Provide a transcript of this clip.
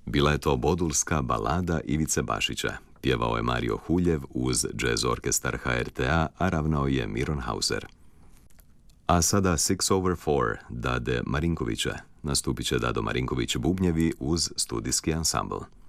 Bila je to bodulska balada Ivice Bašića. Pjevao je Mario Huljev uz jazz orkestar HRT-a, a ravnao je Miron Hauser. A sada 6/4 Dade Marinkovića. Nastupit će Dado Marinković bubnjevi uz studijski ansambl.